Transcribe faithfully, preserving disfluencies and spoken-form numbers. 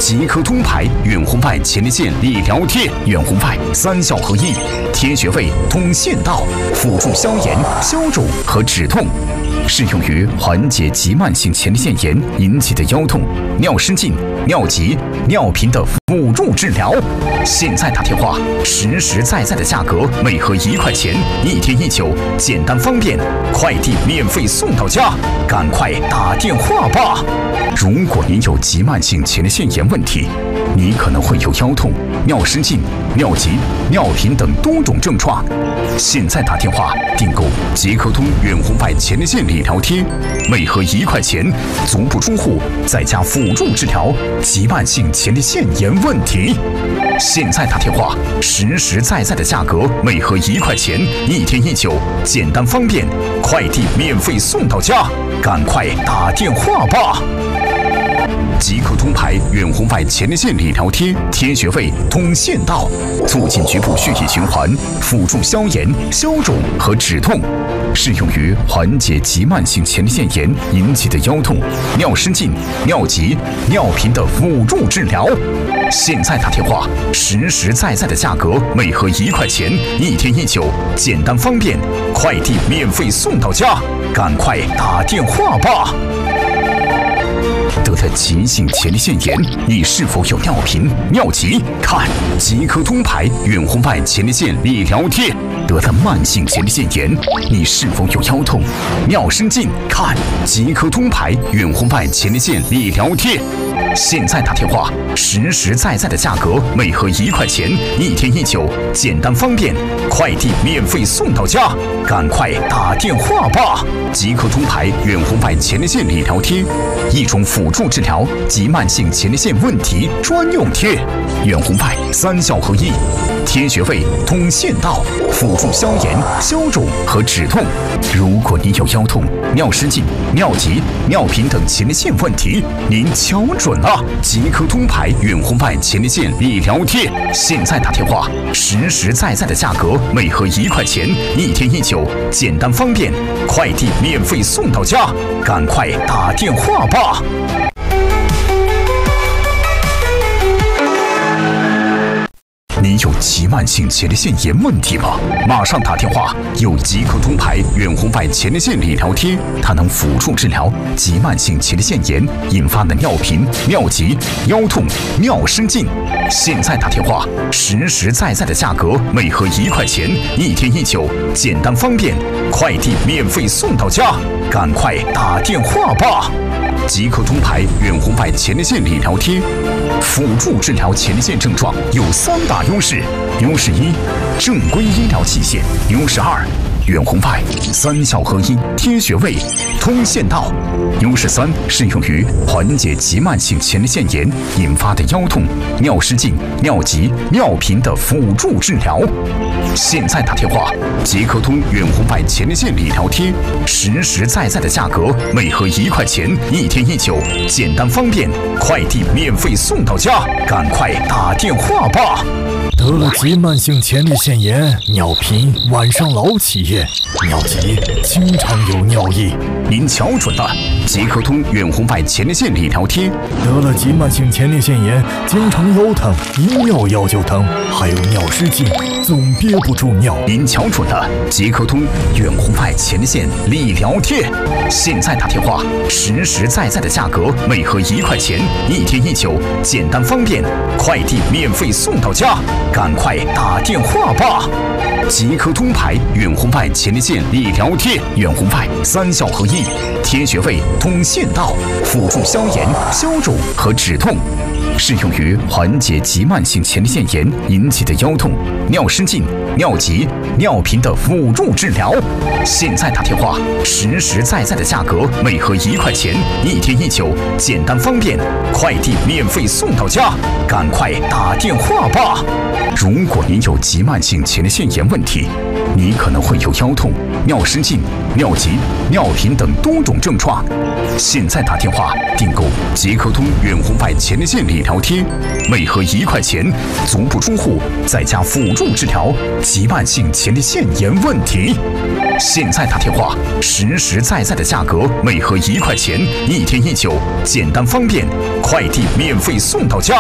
即刻通牌远红外前列腺理疗贴，远红外三效合一，贴穴位、通线道，辅助消炎、消肿和止痛。适用于缓解急慢性前列腺炎引起的腰痛、尿失禁、尿急、尿频的辅助治疗。现在打电话，实实在在的价格，每盒一块钱，一天一酒，简单方便，快递免费送到家，赶快打电话吧！如果您有急慢性前列腺炎问题，你可能会有腰痛、尿失禁、尿急、尿频等多种症状。现在打电话订购即刻通远红外前列腺理疗贴，每盒一块钱，足不出户，在家辅助治疗急慢性前列腺炎问题。现在打电话，实实在在的价格，每盒一块钱，一天一酒，简单方便，快递免费送到家，赶快打电话吧！即刻通牌远红外前列腺理疗贴，贴穴位、通线道，促进局部血液循环，辅助消炎、消肿和止痛。适用于缓解急慢性前列腺炎引起的腰痛、尿失禁、尿急、尿频的辅助治疗。现在打电话，实实在在的价格，每盒一块钱，一天一酒，简单方便，快递免费送到家，赶快打电话吧！得了急性前列腺炎，你是否有尿频、尿急？看即刻通牌远红外前列腺理疗贴。得了慢性前列腺炎，你是否有腰痛、尿失禁？看即刻通牌远红外前列腺理疗贴。现在打电话，实实在在的价格，每盒一块钱，一天一酒，简单方便，快递免费送到家，赶快打电话吧！即刻通牌远红外前列腺理疗贴，一种辅助治疗急慢性前列腺问题专用贴，远红外三效合一，贴穴位、通线道，辅助消炎、消肿和止痛。如果您有腰痛、尿失禁、尿急、尿频等前列腺问题，您瞧准了，即刻通牌远红外前列腺理疗贴。现在打电话，实实在在的价格，每盒一块钱，一天一酒，简单方便，快递免费送到家，赶快打电话吧！你有急慢性前列腺炎问题吗？马上打电话！有即刻通牌远红外前列腺理疗贴，它能辅助治疗急慢性前列腺炎引发的尿频、尿急、腰痛、尿失禁。现在打电话，实实在在的价格，每盒一块钱，一天一酒，简单方便，快递免费送到家，赶快打电话吧！即刻通牌远红外前列腺理疗贴，辅助治疗前列腺症状有三大优势：优势一，正规医疗器械；优势二，远红外三效合一，贴穴位、通线道；优势三，适用于缓解急慢性前列腺炎引发的腰痛、尿失禁、尿急、尿频的辅助治疗。现在打电话，即刻通远红外前列腺理疗贴，实实在在的价格，每盒一块钱，一天一酒，简单方便，快递免费送到家，赶快打电话吧！ 得了急慢性前列腺炎，尿频，晚上老起夜，尿急，经常有尿意。 您瞧准了，即刻通远红外前列腺理疗贴。 得了急慢性前列腺炎，经常腰疼，一尿腰就疼，还有尿失禁，总憋不住尿。 您瞧准了，即刻通远红外前列腺理疗贴。现在打电话，实实在在的价格，每盒一块钱，一天一酒，简单方便，快递免费送到家，赶快打电话吧！即刻通牌远红外前列腺理疗贴，远红外三效合一，贴穴位、通线道，辅助消炎、消肿和止痛。适用于缓解急慢性前列腺炎引起的腰痛、尿失禁、尿急、尿频的辅助治疗。现在打电话，实实在在的价格，每盒一块钱，一天一酒，简单方便，快递免费送到家，赶快打电话吧！如果您有急慢性前列腺炎问题，你可能会有腰痛、尿失禁、尿急、尿频等多种症状。现在打电话订购即刻通远红外前列腺理疗贴，每盒一块钱，足不出户，在家辅助治疗急慢性前列腺炎问题。现在打电话，实实在在的价格，每盒一块钱，一天一酒，简单方便，快递免费送到家。